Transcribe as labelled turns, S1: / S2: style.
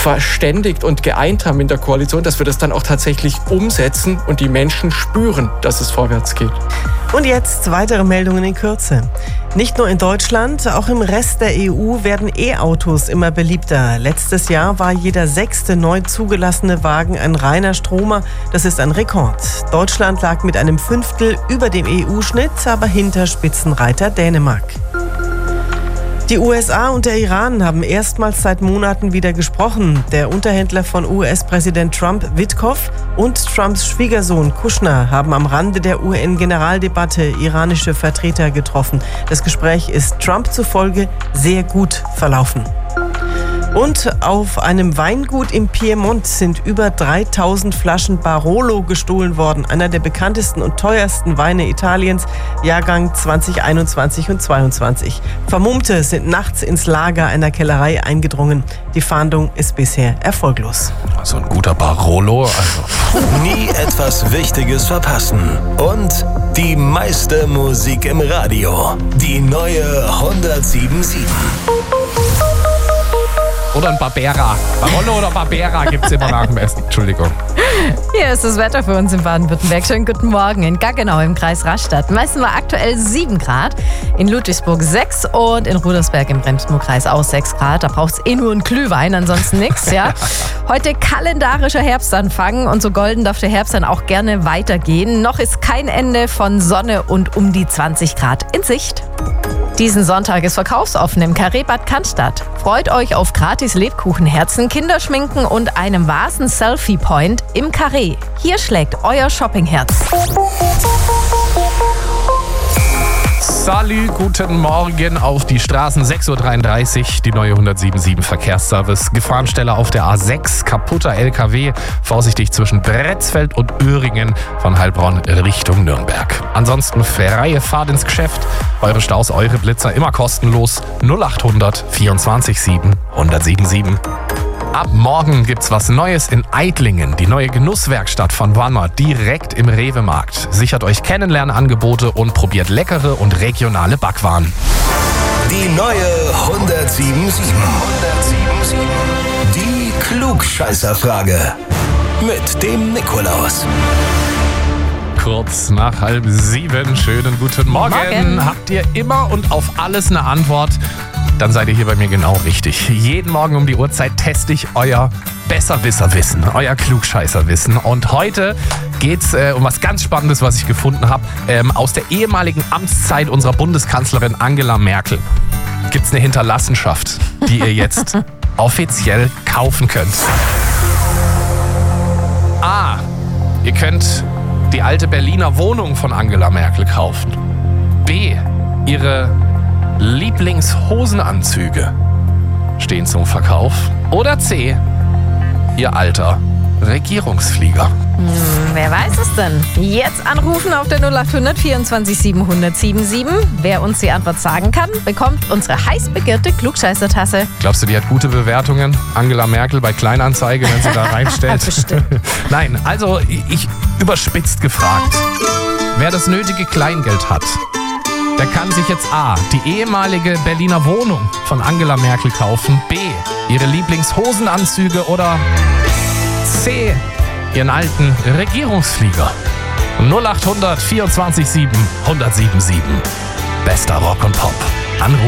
S1: verständigt und geeint haben in der Koalition, dass wir das dann auch tatsächlich umsetzen und die Menschen spüren, dass es vorwärts geht.
S2: Und jetzt weitere Meldungen in Kürze. Nicht nur in Deutschland, auch im Rest der EU werden E-Autos immer beliebter. Letztes Jahr war jeder 6. neu zugelassene Wagen ein reiner Stromer. Das ist ein Rekord. Deutschland lag mit einem Fünftel über dem EU-Schnitt, aber hinter Spitzenreiter Dänemark. Die USA und der Iran haben erstmals seit Monaten wieder gesprochen. Der Unterhändler von US-Präsident Trump, Witkoff, und Trumps Schwiegersohn Kushner haben am Rande der UN-Generaldebatte iranische Vertreter getroffen. Das Gespräch ist Trump zufolge sehr gut verlaufen. Und auf einem Weingut im Piemont sind über 3000 Flaschen Barolo gestohlen worden. Einer der bekanntesten und teuersten Weine Italiens, Jahrgang 2021 und 2022. Vermummte sind nachts ins Lager einer Kellerei eingedrungen. Die Fahndung ist bisher erfolglos.
S3: So ein guter Barolo.
S4: Nie etwas Wichtiges verpassen. Und die meiste Musik im Radio. Die neue 107.7.
S3: Oder ein Barbera. Barolo oder Barbera gibt es immer nach dem Essen. Entschuldigung.
S5: Hier ist das Wetter für uns in Baden-Württemberg. Schönen guten Morgen. In Gaggenau im Kreis Rastatt messen wir aktuell 7 Grad. In Ludwigsburg 6 und in Rudersberg im Bremsburg-Kreis auch 6 Grad. Da braucht es nur einen Glühwein, ansonsten nichts. Ja. Heute kalendarischer Herbstanfang und so golden darf der Herbst dann auch gerne weitergehen. Noch ist kein Ende von Sonne und um die 20 Grad in Sicht. Diesen Sonntag ist verkaufsoffen im Carré Bad Cannstatt. Freut euch auf gratis Lebkuchenherzen, Kinderschminken und einem Vasen-Selfie-Point im Carré. Hier schlägt euer Shoppingherz.
S3: Salü, guten Morgen auf die Straßen. 6.33 Uhr, die neue 107.7 Verkehrsservice. Gefahrenstelle auf der A6, kaputter LKW. Vorsichtig zwischen Bretzfeld und Öhringen von Heilbronn Richtung Nürnberg. Ansonsten freie Fahrt ins Geschäft. Eure Staus, eure Blitzer immer kostenlos. 0800 24 7 1077. Ab morgen gibt's was Neues in Eitlingen. Die neue Genusswerkstatt von Wanner direkt im Rewe-Markt. Sichert euch Kennenlernangebote und probiert leckere und regionale Backwaren.
S4: Die neue 107.7. Die Klugscheißerfrage. Mit dem Nikolaus.
S3: Kurz nach 6:30. Schönen guten Morgen. Habt ihr immer und auf alles eine Antwort? Dann seid ihr hier bei mir genau richtig. Jeden Morgen um die Uhrzeit teste ich euer Besserwisserwissen, euer Klugscheißerwissen. Und heute geht's um was ganz Spannendes, was ich gefunden habe. Aus der ehemaligen Amtszeit unserer Bundeskanzlerin Angela Merkel gibt's eine Hinterlassenschaft, die ihr jetzt offiziell kaufen könnt. A. Ihr könnt die alte Berliner Wohnung von Angela Merkel kaufen. B. Ihre Lieblingshosenanzüge stehen zum Verkauf. Oder C. Ihr alter Regierungsflieger.
S5: Wer weiß es denn? Jetzt anrufen auf der 0800 24 7 1077. Wer uns die Antwort sagen kann, bekommt unsere heiß begehrte Klugscheißertasse.
S3: Glaubst du, die hat gute Bewertungen? Angela Merkel bei Kleinanzeige, wenn sie da reinstellt?
S5: Bestimmt.
S3: Nein, also ich überspitzt gefragt. Wer das nötige Kleingeld hat, der kann sich jetzt A. die ehemalige Berliner Wohnung von Angela Merkel kaufen, B. ihre Lieblingshosenanzüge oder C. ihren alten Regierungsflieger. 0800 24 7 1077. Bester Rock und Pop. Anruf.